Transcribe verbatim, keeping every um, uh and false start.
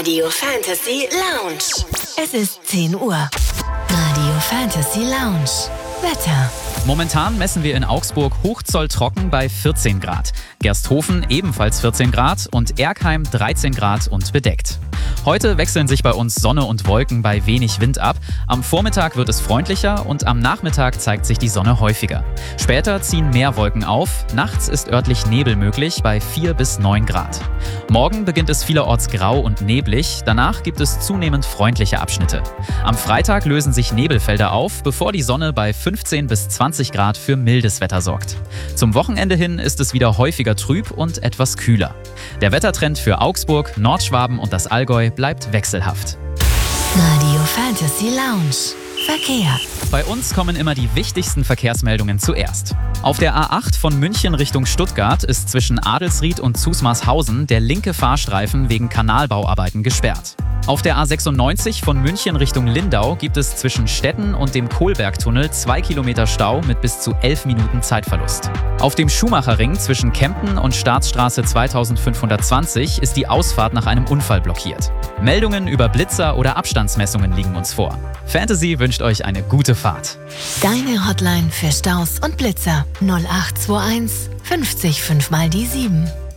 Radio Fantasy Lounge. Es ist zehn Uhr. Radio Fantasy Lounge. Wetter. Momentan messen wir in Augsburg hochzolltrocken bei vierzehn Grad. Gersthofen ebenfalls vierzehn Grad und Erkheim dreizehn Grad und bedeckt. Heute wechseln sich bei uns Sonne und Wolken bei wenig Wind ab. Am Vormittag wird es freundlicher und am Nachmittag zeigt sich die Sonne häufiger. Später ziehen mehr Wolken auf. Nachts ist örtlich Nebel möglich bei vier bis neun Grad. Morgen beginnt es vielerorts grau und neblig. Danach gibt es zunehmend freundliche Abschnitte. Am Freitag lösen sich Nebelfelder auf, bevor die Sonne bei fünfzehn bis zwanzig Grad für mildes Wetter sorgt. Zum Wochenende hin ist es wieder häufiger trüb und etwas kühler. Der Wettertrend für Augsburg, Nordschwaben und das Allgäu bleibt wechselhaft. Radio Fantasy Lounge. Verkehr. Bei uns kommen immer die wichtigsten Verkehrsmeldungen zuerst. Auf der A acht von München Richtung Stuttgart ist zwischen Adelsried und Zusmarshausen der linke Fahrstreifen wegen Kanalbauarbeiten gesperrt. Auf der A sechsundneunzig von München Richtung Lindau gibt es zwischen Stetten und dem Kohlbergtunnel zwei Kilometer Stau mit bis zu elf Minuten Zeitverlust. Auf dem Schumacherring zwischen Kempten und Staatsstraße zweitausendfünfhundertzwanzig ist die Ausfahrt nach einem Unfall blockiert. Meldungen über Blitzer oder Abstandsmessungen liegen uns vor. Fantasy wünscht euch eine gute Fahrt. Deine Hotline für Staus und Blitzer null acht zwei eins fünfzig fünf mal die sieben.